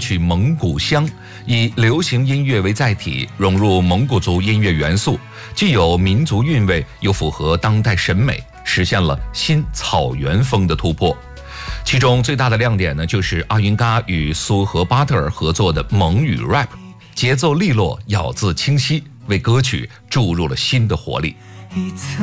取蒙古香，以流行音乐为载体，融入蒙古族音乐元素，既有民族韵味，又符合当代审美，实现了新草原风的突破。其中最大的亮点呢，就是阿云嘎与苏和巴特尔合作的蒙语 rap， 节奏利落，咬字清晰，为歌曲注入了新的活力。